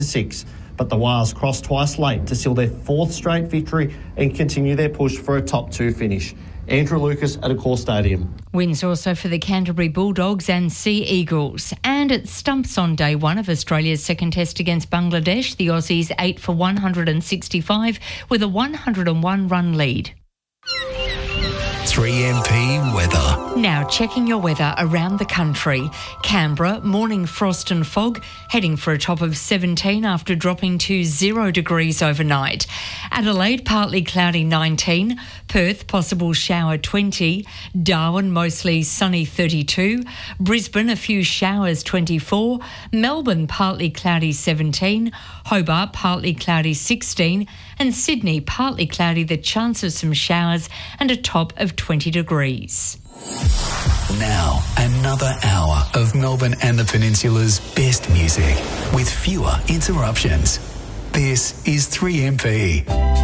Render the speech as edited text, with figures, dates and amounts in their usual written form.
6. But the Wales crossed twice late to seal their 4th straight victory and continue their push for a top 2 finish. Andrew Lucas at Accor Stadium. Wins also for the Canterbury Bulldogs and Sea Eagles. And it stumps on day 1 of Australia's second test against Bangladesh. The Aussies 8 for 165 with a 101-run lead. 3MP weather. Now checking your weather around the country. Canberra, morning frost and fog, heading for a top of 17 after dropping to 0 degrees overnight. Adelaide, partly cloudy 19. Perth, possible shower 20. Darwin, mostly sunny 32. Brisbane, a few showers 24. Melbourne, partly cloudy 17. Hobart, partly cloudy 16. And Sydney, partly cloudy, the chance of some showers and a top of 20 degrees. Now, another hour of Melbourne and the Peninsula's best music with fewer interruptions. This is 3MP.